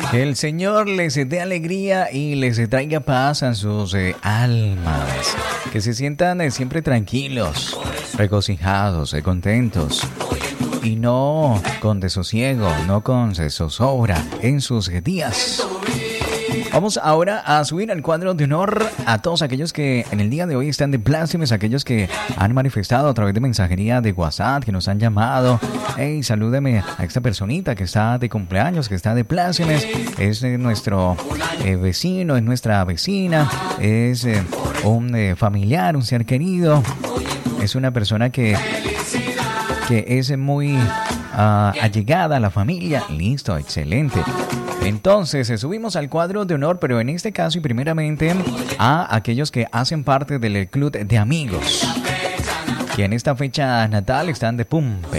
Que el Señor les dé alegría y les traiga paz a sus almas. Que se sientan siempre tranquilos, regocijados, contentos. Y no con desosiego, no con zozobra en sus días. Vamos ahora a subir al cuadro de honor a todos aquellos que en el día de hoy están de plácemes, aquellos que han manifestado a través de mensajería de WhatsApp, que nos han llamado. Hey, salúdeme a esta personita que está de cumpleaños, que está de plácemes. Es nuestro vecino, es nuestra vecina, es un familiar, un ser querido. Es una persona que es muy allegada a la familia. Listo, excelente. Entonces, subimos al cuadro de honor, pero en este caso y primeramente a aquellos que hacen parte del club de amigos, que en esta fecha natal están de pumpe.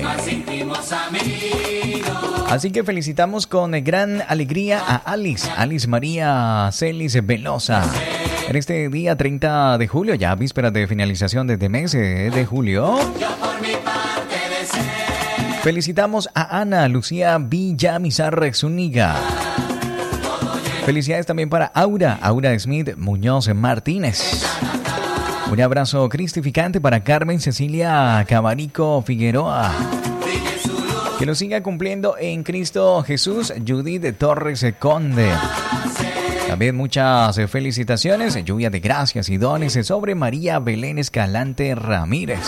Así que felicitamos con gran alegría a Alice María Celis Velosa. En este día 30 de julio, ya vísperas de finalización de este mes de julio. Felicitamos a Ana Lucía Villamizar Zúñiga. Felicidades también para Aura Smith Muñoz Martínez. Un abrazo cristificante para Carmen Cecilia Cabarico Figueroa. Que lo siga cumpliendo en Cristo Jesús Judith Torres Conde. También muchas felicitaciones, lluvia de gracias y dones sobre María Belén Escalante Ramírez.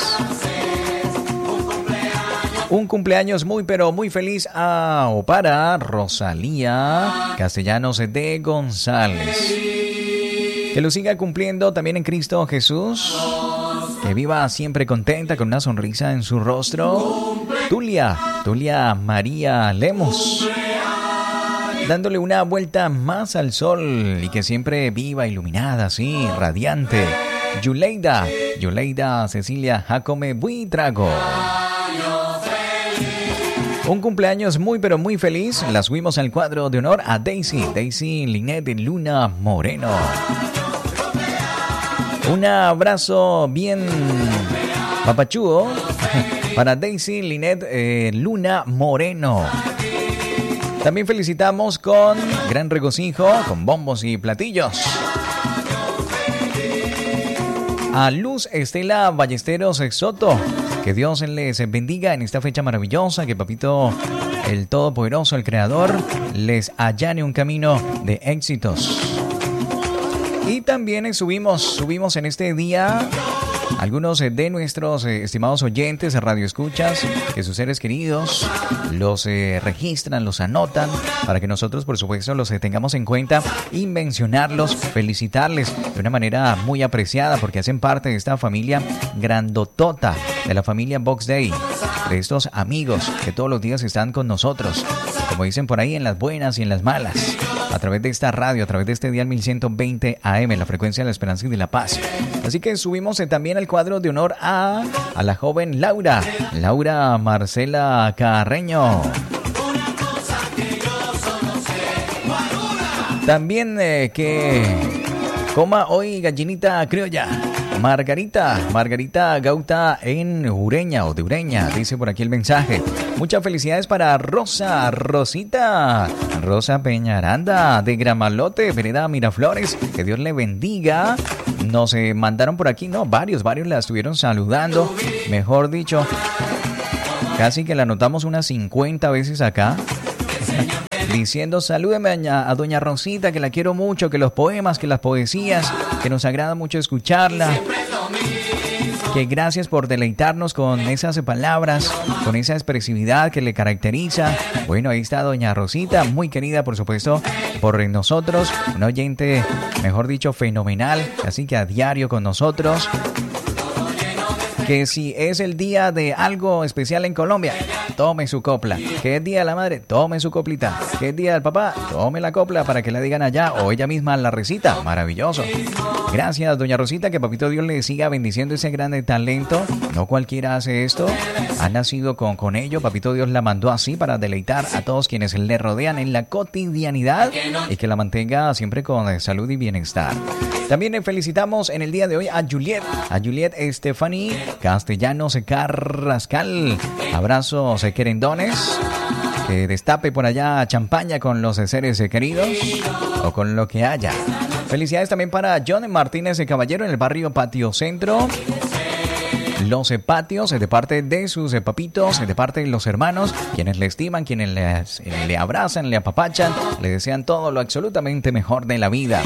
Un cumpleaños muy pero muy feliz para Rosalía Castellanos de González. Que lo siga cumpliendo también en Cristo Jesús. Que viva siempre contenta con una sonrisa en su rostro. Tulia María Lemos. Dándole una vuelta más al sol y que siempre viva iluminada, así, radiante. Yuleida Cecilia Jacome Buitrago. Un cumpleaños muy pero muy feliz. La subimos al cuadro de honor a Daisy Linet Luna Moreno. Un abrazo bien papachúo para Daisy Linet Luna Moreno. También felicitamos con gran regocijo, con bombos y platillos, a Luz Estela Ballesteros Soto. Que Dios les bendiga en esta fecha maravillosa, que Papito, el Todopoderoso, el Creador, les allane un camino de éxitos. Y también subimos en este día algunos de nuestros estimados oyentes, radioescuchas, que sus seres queridos los registran, los anotan, para que nosotros, por supuesto, los tengamos en cuenta y mencionarlos, felicitarles de una manera muy apreciada, porque hacen parte de esta familia grandotota, de la familia Box Day, de estos amigos que todos los días están con nosotros, como dicen por ahí, en las buenas y en las malas, a través de esta radio, a través de este dial 1120 AM, la frecuencia de la esperanza y de la paz. Así que subimos también al cuadro de honor a la joven Laura Marcela Carreño. También que coma hoy gallinita criolla. Margarita Gauta en Ureña o de Ureña, dice por aquí el mensaje. Muchas felicidades para Rosa Peñaranda de Gramalote, Vereda Miraflores. Que Dios le bendiga. Nos mandaron por aquí, varios la estuvieron saludando. Mejor dicho, casi que la anotamos unas 50 veces acá. Diciendo, salúdeme a doña Rosita, que la quiero mucho, que los poemas, que las poesías, que nos agrada mucho escucharla. Que gracias por deleitarnos con esas palabras, con esa expresividad que le caracteriza. Bueno, ahí está doña Rosita, muy querida, por supuesto, por nosotros. Un oyente, mejor dicho, fenomenal, así que a diario con nosotros. Que si es el día de algo especial en Colombia, tome su copla. Que es día de la madre, tome su coplita. Que es día del papá, tome la copla para que la digan allá o ella misma la recita. Maravilloso. Gracias, doña Rosita, que Papito Dios le siga bendiciendo ese grande talento. No cualquiera hace esto. Ha nacido con ello. Papito Dios la mandó así para deleitar a todos quienes le rodean en la cotidianidad y que la mantenga siempre con salud y bienestar. También felicitamos en el día de hoy a Juliet Stephanie Castellanos Carrascal. Abrazos querendones. que destape por allá champaña con los seres queridos o con lo que haya. Felicidades también para John Martínez de Caballero en el barrio Patio Centro. Los patios de parte de sus papitos, de parte de los hermanos, quienes le estiman, quienes le abrazan, le apapachan, le desean todo lo absolutamente mejor de la vida.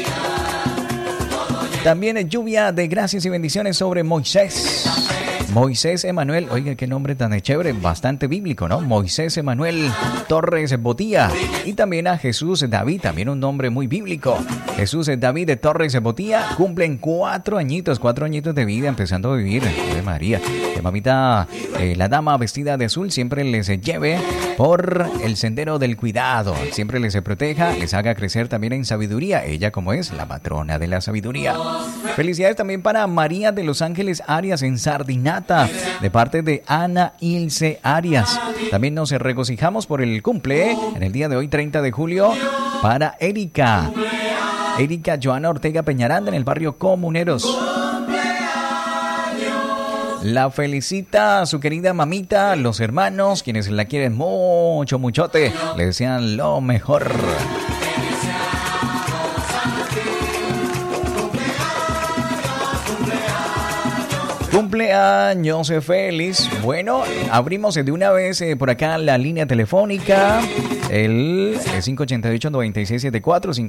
También lluvia de gracias y bendiciones sobre Moisés. Moisés Emanuel, oiga qué nombre tan chévere, bastante bíblico, ¿no? Moisés Emanuel Torres Botía. Y también a Jesús David, también un nombre muy bíblico. Jesús David de Torres Botía cumplen 4 añitos de vida, empezando a vivir. ¡Ave María! Que mamita, la dama vestida de azul siempre les lleve por el sendero del cuidado, siempre les proteja, les haga crecer también en sabiduría, ella como es la patrona de la sabiduría. Felicidades también para María de Los Ángeles Arias en Sardinata, de parte de Ana Ilse Arias. También nos regocijamos por el cumple en el día de hoy, 30 de julio, para Erika Joana Ortega Peñaranda en el barrio Comuneros. La felicita a su querida mamita, los hermanos, quienes la quieren mucho, muchote, le desean lo mejor. Cumpleaños feliz. Bueno, abrimos de una vez por acá la línea telefónica, el 588-9674,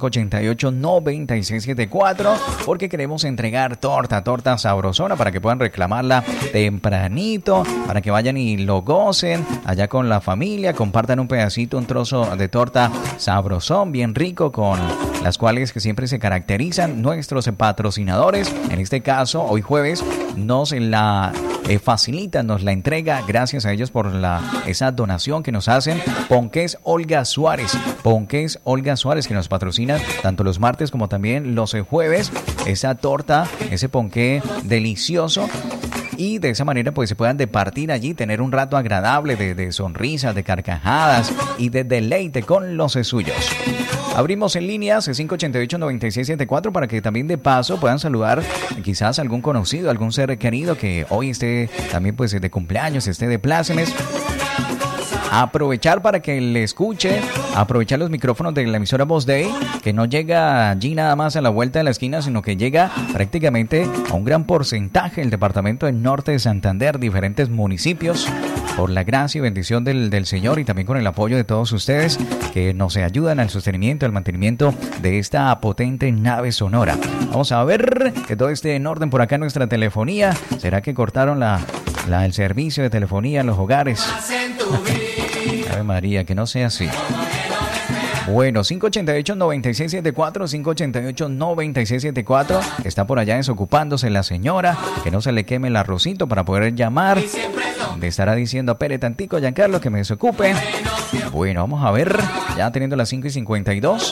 588-9674, porque queremos entregar torta sabrosona para que puedan reclamarla tempranito, para que vayan y lo gocen allá con la familia, compartan un pedacito, un trozo de torta sabrosón, bien rico, con las cuales que siempre se caracterizan nuestros patrocinadores. En este caso, hoy jueves, nos la facilitan, nos la entrega, gracias a ellos por esa donación que nos hacen. Ponqués Olga Suárez, que nos patrocinan tanto los martes como también los jueves, esa torta, ese ponqué delicioso. Y de esa manera pues se puedan departir allí, tener un rato agradable de sonrisas, de carcajadas y de deleite con los suyos. Abrimos en líneas 588-9674 para que también de paso puedan saludar quizás algún conocido, algún ser querido que hoy esté también pues de cumpleaños, esté de plácemes. Aprovechar para que le escuche, aprovechar los micrófonos de la emisora Voz Day, que no llega allí nada más a la vuelta de la esquina, sino que llega prácticamente a un gran porcentaje del departamento del norte de Santander, diferentes municipios, por la gracia y bendición del Señor y también con el apoyo de todos ustedes que nos ayudan al sostenimiento, al mantenimiento de esta potente nave sonora. Vamos a ver que todo esté en orden por acá en nuestra telefonía. ¿Será que cortaron el servicio de telefonía en los hogares? Ave María, que no sea así. Bueno, 588-9674, 588-9674. Está por allá desocupándose la señora. Que no se le queme el arrocito para poder llamar. Le estará diciendo, espere tantico, Giancarlo, que me desocupe. Bueno, vamos a ver. Ya teniendo las 5:52,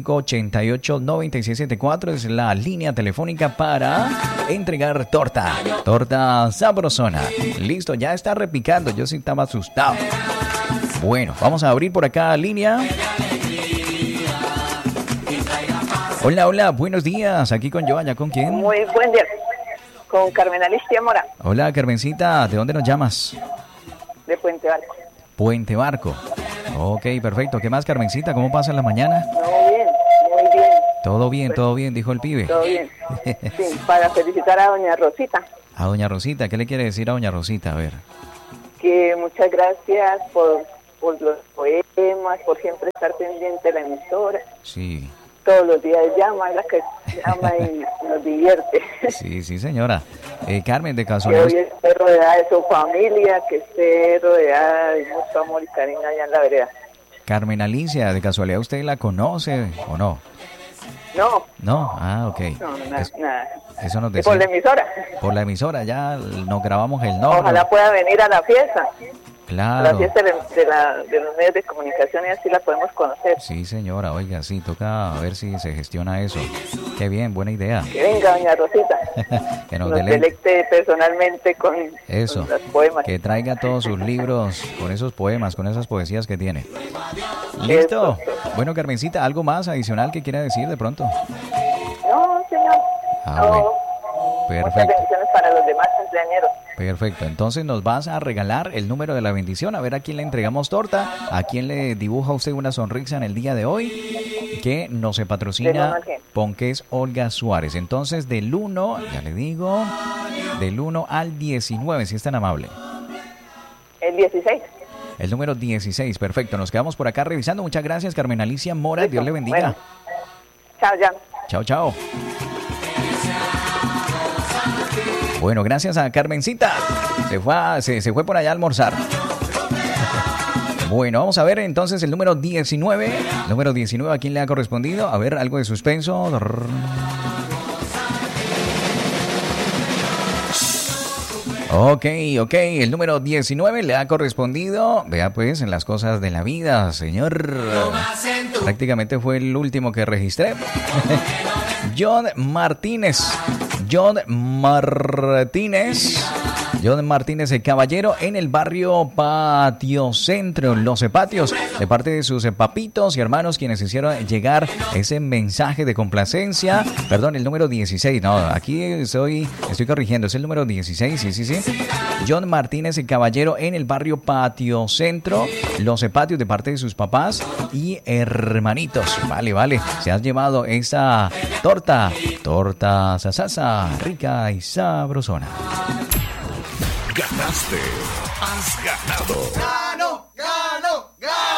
588-9674 es la línea telefónica para entregar torta sabrosona. Listo, ya está repicando. Yo sí estaba asustado. Bueno, vamos a abrir por acá línea. Hola, buenos días. Aquí con Joana, ¿con quién? Muy buen día. Con Carmen Alicia Mora. Hola, Carmencita. ¿De dónde nos llamas? De Puente Barco. Puente Barco. Ok, perfecto. ¿Qué más, Carmencita? ¿Cómo pasa la mañana? Muy bien, muy bien. Todo bien, dijo el pibe. Todo bien. Sí, para felicitar a doña Rosita. A doña Rosita, ¿qué le quiere decir a doña Rosita? A ver. Que muchas gracias por los poemas, por siempre estar pendiente de la emisora. Sí. Todos los días llama, es la que llama y nos divierte. Sí, señora. Carmen, de casualidad. Que hoy esté rodeada de su familia, que esté rodeada de mucho amor y cariño allá en la vereda. Carmen Alicia, de casualidad, ¿usted la conoce o no? No. ¿No? Ah, ok. No, nada. Eso nos decía. Por la emisora. Por la emisora, ya nos grabamos el nombre. Ojalá pueda venir a la fiesta. Claro. La fiesta de los medios de comunicación y así la podemos conocer. Sí, señora, oiga, sí, toca ver si se gestiona eso. Qué bien, buena idea. Que venga doña Rosita. Que nos deleite personalmente con eso, con los poemas. Que traiga todos sus libros con esos poemas, con esas poesías que tiene. ¿Listo? Bueno, Carmencita, ¿algo más adicional que quiera decir de pronto? No, señor. Bueno. Muchas Perfecto. bendiciones para los demás cumpleañeros. Perfecto, entonces nos vas a regalar el número de la bendición, a ver a quién le entregamos torta, a quién le dibuja usted una sonrisa en el día de hoy, que nos se patrocina Ponqués Olga Suárez. Entonces del 1, ya le digo, del 1 al 19, si es tan amable. El 16. El número 16, perfecto, nos quedamos por acá revisando. Muchas gracias, Carmen Alicia Mora, Dios le bendiga. Bueno. Chao, ya. Chao, chao. Bueno, gracias a Carmencita. Se fue por allá a almorzar. Bueno, vamos a ver entonces el número 19. Número 19, ¿a quién le ha correspondido? A ver, algo de suspenso. Ok, el número 19 le ha correspondido. Vea pues, en las cosas de la vida, señor. Prácticamente fue el último que registré. John Martínez, el caballero en el barrio Patio Centro, Los Patios, de parte de sus papitos y hermanos quienes hicieron llegar ese mensaje de complacencia. Perdón, el número 16, no, aquí estoy corrigiendo, es el número 16, sí. John Martínez, el caballero en el barrio Patio Centro, Los Patios, de parte de sus papás y hermanitos. Vale, se has llevado esa torta sasasa, rica y sabrosona. Ganaste, has ganado. ¡Gano!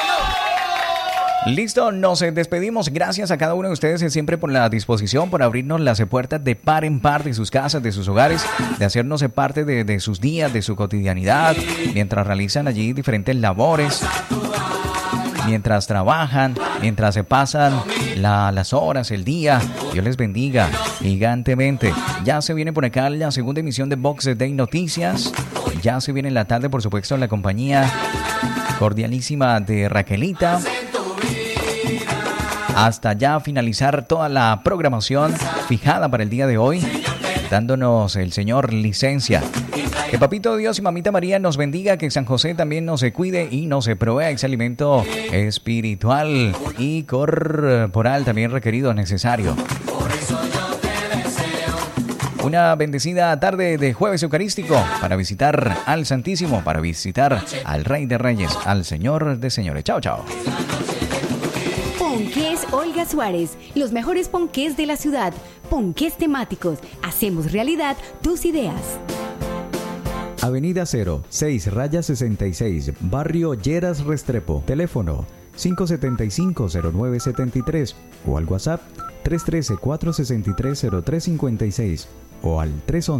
Listo, nos despedimos. Gracias a cada uno de ustedes siempre por la disposición, por abrirnos las puertas de par en par de sus casas, de sus hogares, de hacernos parte de sus días, de su cotidianidad, mientras realizan allí diferentes labores, mientras trabajan, mientras se pasan las horas, el día. Dios les bendiga gigantemente. Ya se viene por acá la segunda emisión de Box Day Noticias. Ya se viene en la tarde, por supuesto, la compañía cordialísima de Raquelita. Hasta ya finalizar toda la programación fijada para el día de hoy, dándonos el Señor licencia. Que Papito Dios y Mamita María nos bendiga, que San José también nos cuide y nos provea ese alimento espiritual y corporal también requerido, necesario. Una bendecida tarde de jueves eucarístico para visitar al Santísimo, para visitar al Rey de Reyes, al Señor de Señores. Chao, chao. Ponqués Olga Suárez, los mejores ponqués de la ciudad. Ponqués temáticos. Hacemos realidad tus ideas. Avenida 0, 6-66, Barrio Lleras Restrepo. Teléfono 575-0973 o al WhatsApp 313-463-0356 o al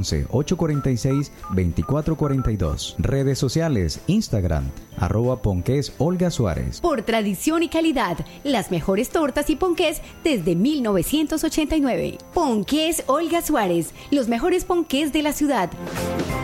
311-846-2442. Redes sociales, Instagram, @Ponqués Olga Suárez. Por tradición y calidad, las mejores tortas y ponqués desde 1989. Ponqués Olga Suárez, los mejores ponqués de la ciudad.